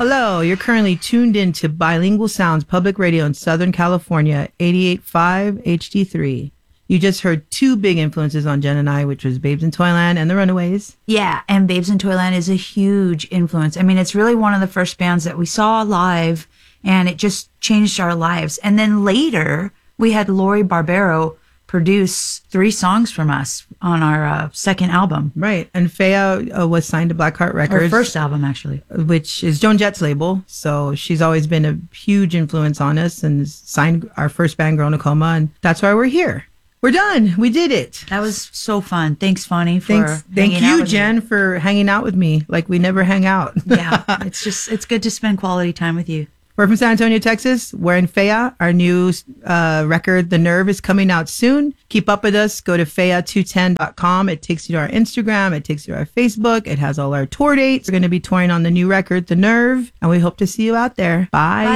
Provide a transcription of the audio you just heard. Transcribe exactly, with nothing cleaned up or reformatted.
Hello, you're currently tuned in to Bilingual Sounds Public Radio in Southern California, eighty-eight point five H D three. You just heard two big influences on Jen and I, which was Babes in Toyland and The Runaways. Yeah, and Babes in Toyland is a huge influence. I mean, it's really one of the first bands that we saw live, and it just changed our lives. And then later, we had Lori Barbero produce three songs from us on our uh, second album. Right, and Faya uh, was signed to Blackheart Records. Her first album, actually. Which is Joan Jett's label, so she's always been a huge influence on us and signed our first band, Girl Nakoma, and that's why we're here. We're done. We did it. That was so fun. Thanks, Fonnie, for Thanks. Thank hanging out you, with Jen, me. for hanging out with me like we never hang out. Yeah, it's just, it's good to spend quality time with you. We're from San Antonio, Texas. We're in Faya. Our new uh, record, The Nerve, is coming out soon. Keep up with us. Go to faya two ten dot com. It takes you to our Instagram. It takes you to our Facebook. It has all our tour dates. We're going to be touring on the new record, The Nerve, and we hope to see you out there. Bye. Bye.